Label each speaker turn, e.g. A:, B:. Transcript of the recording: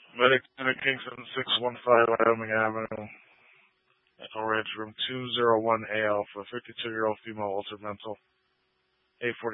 A: Medic Kingston, 615 Wyoming Avenue, Echo Ridge, room 201AL for a 52-year-old female, altered mental. 840.